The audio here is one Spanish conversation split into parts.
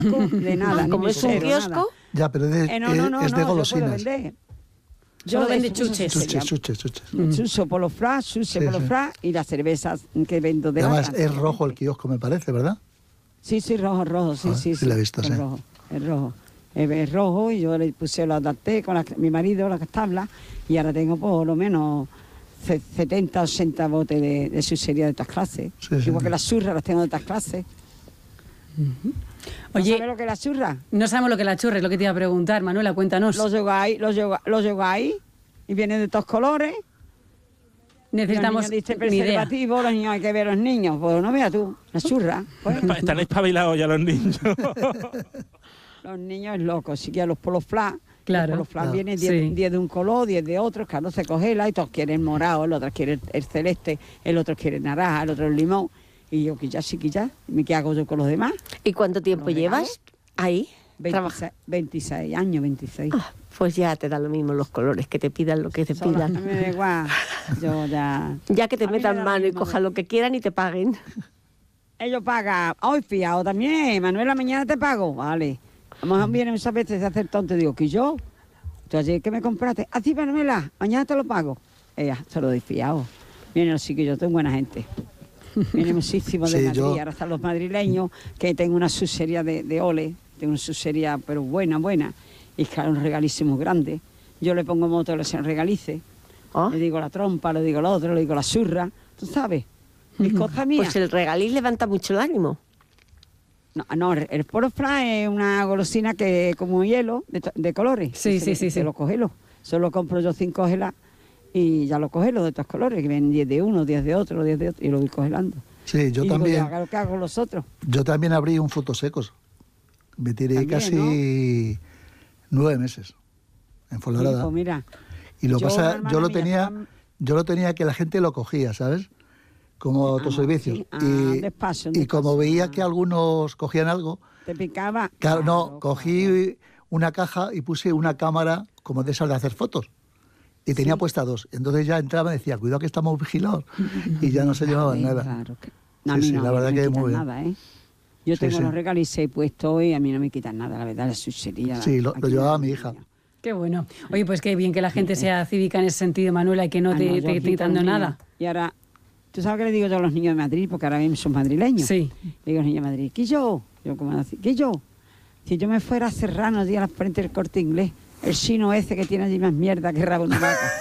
de nada. Como es un kiosco. Nada. Ya, pero es de golosinas. Yo vende chuches. Chucho por los fras, y las cervezas que vendo de además, vaca. es rojo el kiosco, me parece, ¿verdad? Sí, rojo, sí. Sí, la he visto, sí. Es rojo. Es rojo, y yo le puse, lo adapté con mi marido, las tablas, y ahora tengo por lo menos 70, 80 botes de chuchería de todas clases. Sí, Igual que las churras las tengo de todas clases. Oye, ¿No sabes lo que es la churra? No sabemos lo que es la churra, es lo que te iba a preguntar, Manuela, cuéntanos. Los lleváis y vienen de todos colores. Necesitamos los niños dicen ni idea. preservativo, los niños hay que ver a los niños. Pues no veas tú, la churra. Pues. Están espabilados ya los niños. Los niños es locos, si quieres los polos flash. Claro, los polos flash vienen 10 de un color, 10 de otro, claro, se congela y todos quieren morado, el otro quiere el celeste, el otro quiere el naranja, el otro el limón. Y yo, quizás, ¿qué hago yo con los demás? ¿Y cuánto tiempo llevas ahí? 26 años, 26. Ah, pues ya te da lo mismo los colores, que te pidan lo que te pidan. Me da igual, yo ya... Ya que te metan mano y cojan lo que quieran y te paguen. Ellos pagan, hoy fiado también, Manuela, mañana te pago, vale. A lo mejor vienen muchas veces a hacer tonto y digo, ¿que yo? ¿Tú ayer qué me compraste? Ah, sí, Manuela, mañana te lo pago. Ella, se lo doy fiado. Miren, sí que yo tengo buena gente. Viene muchísimo de Madrid, ahora están los madrileños, que tengo una sucería de ole, tengo una sucería, pero buena, y claro, un regalísimo grande. Yo le pongo moto, le regalice, le digo la trompa, le digo lo otro, le digo la surra, tú sabes, mis cosas mías. Pues el regaliz levanta mucho el ánimo. No, el polo flan es una golosina que como hielo, de colores. Sí. Se lo congelo, solo compro yo 5 gelas. Y ya lo congelo de estos colores, que vienen 10 de uno, 10 de otro, 10 de otro, y lo voy congelando. Sí, yo y también. Digo, ¿qué hago los otros? Yo también abrí un frutos secos. Me tiré también, casi 9 meses en Fuenlabrada. Sí, pues mira, y lo pasa, yo lo tenía que la gente lo cogía, ¿sabes? Como autoservicios. Sí. Despacio, y como veía que algunos cogían algo... ¿Te picaba? Claro, no, cogí una caja y puse una cámara como de esas de hacer fotos. Y tenía puesta 2. Entonces ya entraba y decía, cuidado que estamos vigilados. Y ya no se llevaban nada. Claro que... la verdad que muy bien. Nada, ¿eh? Yo tengo los regalices puestos y a mí no me quitan nada, la verdad, la chuchería. Sí, lo llevaba mi hija. Qué bueno. Oye, pues qué bien que la gente sea cívica en ese sentido, Manuela, y que no te esté quitando nada. Y ahora, ¿tú sabes qué le digo yo a los niños de Madrid? Porque ahora mismo son madrileños. Sí. Le digo a los niños de Madrid, ¿qué yo? ¿Qué yo? Si yo me fuera a Serrano, día a la frente del Corte Inglés, el chino ese que tiene allí más mierda que rabo de vaca.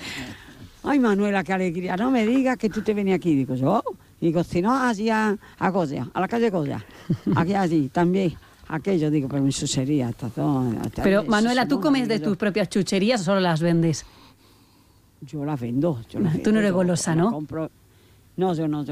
Ay, Manuela, qué alegría. No me digas que tú te venías aquí. Digo yo. Digo, si no, allí a Goya, a la calle Goya. Aquí, allí, también. Aquello, digo, pero mi chuchería. Pero, Manuela, ¿tú comes de tus propias chucherías o solo las vendes? Yo las vendo. Tú no eres golosa, ¿no? No, yo no,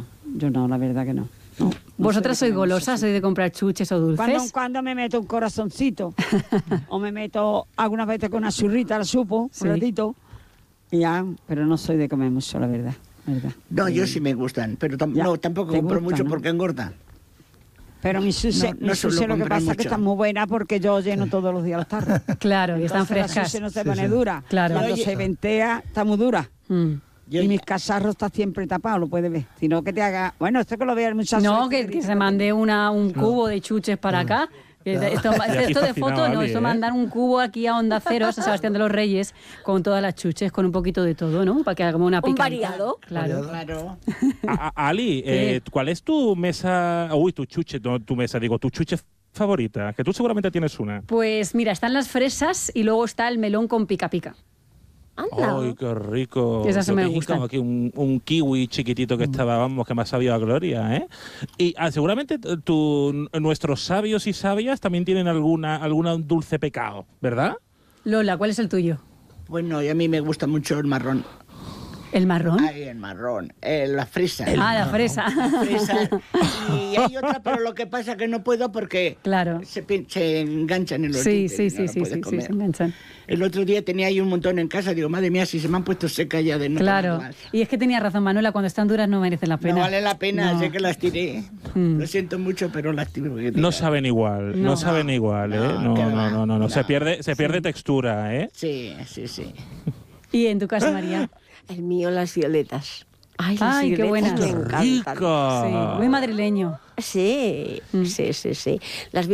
la verdad que no. ¿Vosotras sois golosas? ¿Sois de comprar chuches o dulces? Cuando me meto un corazoncito o me meto algunas veces con una churrita, la supo, un ratito, y ya, pero no soy de comer mucho, la verdad. No, yo sí me gustan, pero tampoco compro mucho porque engordan. Pero mi sushi, lo que pasa es que está muy buena porque yo lleno todos los días las tardes. Claro, y están frescas. La sushi no se pone dura. Claro. Cuando se ventea, está muy dura. Y mis cacharros está siempre tapado, lo puedes ver. Si no, que te haga... Bueno, esto que lo vea el muchacho. No, que se mande un cubo de chuches para acá. Esto de foto no, eso mandan un cubo aquí a Onda Cero, a San Sebastián de los Reyes, con todas las chuches, con un poquito de todo, ¿no? Para que hagamos una picadita. Un variado. Claro. Ali, ¿cuál es tu mesa, tu chuche favorita? Que tú seguramente tienes una. Pues mira, están las fresas y luego está el melón con pica pica. Anda. ¡Ay, qué rico! Esas me gustan. Aquí un kiwi chiquitito que estaba, vamos, que me ha sabido a gloria, ¿eh? Y seguramente nuestros sabios y sabias también tienen alguna dulce pecado, ¿verdad? Lola, ¿cuál es el tuyo? Bueno, y a mí me gusta mucho el marrón. ¿El marrón? Ay, el marrón. La fresa. La fresa. La fresa. Y hay otra, pero lo que pasa es que no puedo porque se enganchan en los dientes. Sí, se enganchan. El otro día tenía ahí un montón en casa. Digo, madre mía, si se me han puesto secas ya de no. Claro. Y es que tenía razón, Manuela, cuando están duras no merecen la pena. No vale la pena, sé que las tiré. Lo siento mucho, pero las tiré. No saben igual, no saben igual, ¿eh? No. Se pierde textura, ¿eh? Sí. ¿Y en tu caso, María? El mío, las violetas. Ay, qué buenas. Me encantan. Sí, muy madrileño. Sí. Las